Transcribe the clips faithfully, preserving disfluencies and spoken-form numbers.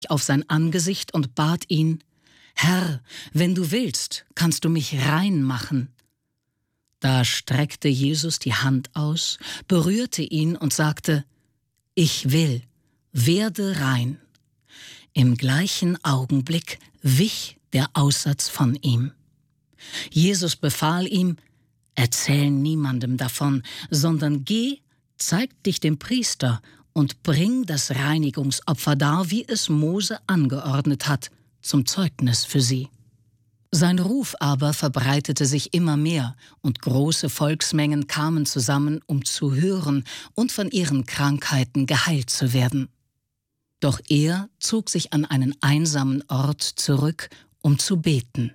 auf sein Angesicht und bat ihn: »Herr, wenn du willst, kannst du mich rein machen.« Da streckte Jesus die Hand aus, berührte ihn und sagte: »Ich will, werde rein.« Im gleichen Augenblick wich der Aussatz von ihm. Jesus befahl ihm: »Erzähl niemandem davon, sondern geh, zeig dich dem Priester und bring das Reinigungsopfer dar, wie es Mose angeordnet hat, zum Zeugnis für sie.« Sein Ruf aber verbreitete sich immer mehr, und große Volksmengen kamen zusammen, um zu hören und von ihren Krankheiten geheilt zu werden. Doch er zog sich an einen einsamen Ort zurück, um zu beten.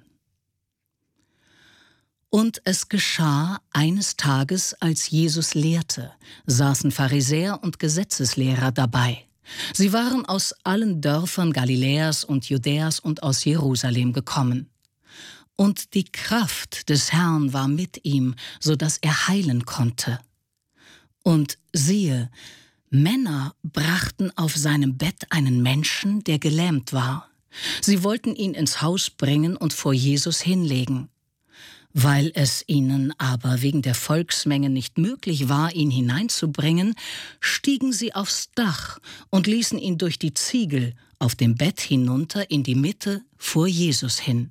Und es geschah eines Tages, als Jesus lehrte, saßen Pharisäer und Gesetzeslehrer dabei. Sie waren aus allen Dörfern Galiläas und Judäas und aus Jerusalem gekommen. Und die Kraft des Herrn war mit ihm, so dass er heilen konnte. Und siehe, Männer brachten auf seinem Bett einen Menschen, der gelähmt war. Sie wollten ihn ins Haus bringen und vor Jesus hinlegen. Weil es ihnen aber wegen der Volksmenge nicht möglich war, ihn hineinzubringen, stiegen sie aufs Dach und ließen ihn durch die Ziegel auf dem Bett hinunter in die Mitte vor Jesus hin.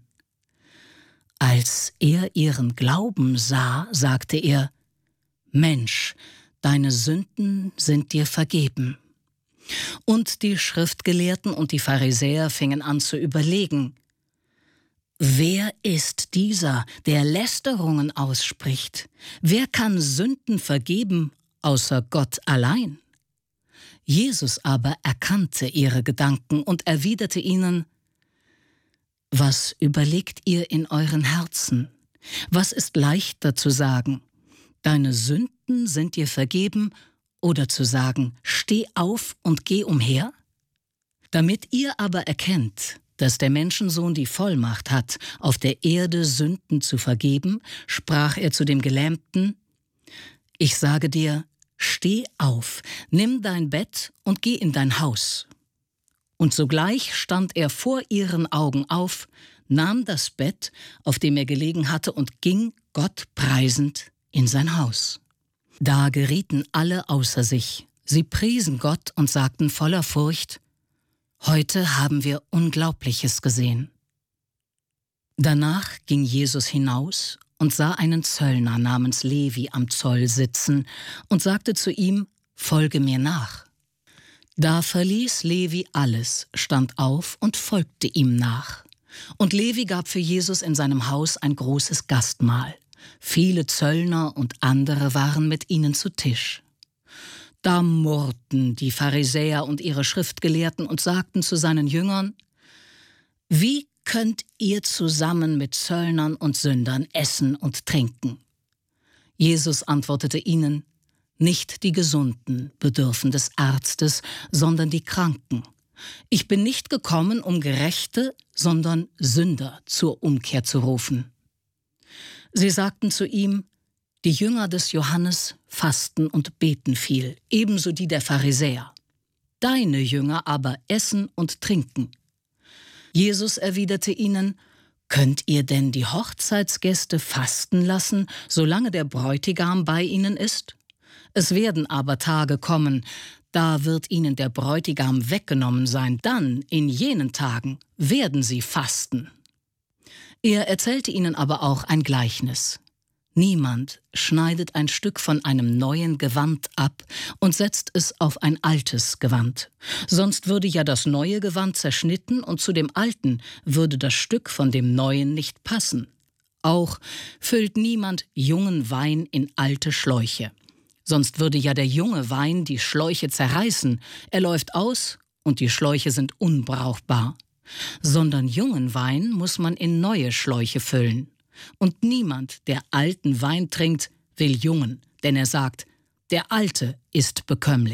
Als er ihren Glauben sah, sagte er: »Mensch, deine Sünden sind dir vergeben.« Und die Schriftgelehrten und die Pharisäer fingen an zu überlegen: »Wer ist dieser, der Lästerungen ausspricht? Wer kann Sünden vergeben, außer Gott allein?« Jesus aber erkannte ihre Gedanken und erwiderte ihnen: »Was überlegt ihr in euren Herzen? Was ist leichter zu sagen: Deine Sünden sind dir vergeben, oder zu sagen: Steh auf und geh umher? Damit ihr aber erkennt, dass der Menschensohn die Vollmacht hat, auf der Erde Sünden zu vergeben, sprach er zu dem Gelähmten: Ich sage dir, steh auf, nimm dein Bett und geh in dein Haus. Und sogleich stand er vor ihren Augen auf, nahm das Bett, auf dem er gelegen hatte, und ging, Gott preisend, in sein Haus. Da gerieten alle außer sich. Sie priesen Gott und sagten voller Furcht: Heute haben wir Unglaubliches gesehen. Danach ging Jesus hinaus und sah einen Zöllner namens Levi am Zoll sitzen und sagte zu ihm: Folge mir nach. Da verließ Levi alles, stand auf und folgte ihm nach. Und Levi gab für Jesus in seinem Haus ein großes Gastmahl. Viele Zöllner und andere waren mit ihnen zu Tisch. Da murrten die Pharisäer und ihre Schriftgelehrten und sagten zu seinen Jüngern: Wie könnt ihr zusammen mit Zöllnern und Sündern essen und trinken? Jesus antwortete ihnen: Nicht die Gesunden bedürfen des Arztes, sondern die Kranken. Ich bin nicht gekommen, um Gerechte, sondern Sünder zur Umkehr zu rufen. Sie sagten zu ihm: Die Jünger des Johannes fasten und beten viel, ebenso die der Pharisäer. Deine Jünger aber essen und trinken. Jesus erwiderte ihnen: Könnt ihr denn die Hochzeitsgäste fasten lassen, solange der Bräutigam bei ihnen ist? Es werden aber Tage kommen, da wird ihnen der Bräutigam weggenommen sein. Dann, in jenen Tagen, werden sie fasten. Er erzählte ihnen aber auch ein Gleichnis. Niemand schneidet ein Stück von einem neuen Gewand ab und setzt es auf ein altes Gewand. Sonst würde ja das neue Gewand zerschnitten und zu dem alten würde das Stück von dem neuen nicht passen. Auch füllt niemand jungen Wein in alte Schläuche. Sonst würde ja der junge Wein die Schläuche zerreißen. Er läuft aus und die Schläuche sind unbrauchbar. Sondern jungen Wein muss man in neue Schläuche füllen. Und niemand, der alten Wein trinkt, will jungen, denn er sagt: Der alte ist bekömmlich.